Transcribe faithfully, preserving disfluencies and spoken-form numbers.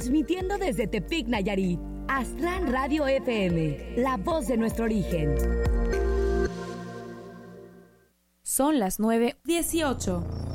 Transmitiendo desde Tepic, Nayarit, Aztlán Radio F M, la voz de nuestro origen. Son las nueve dieciocho.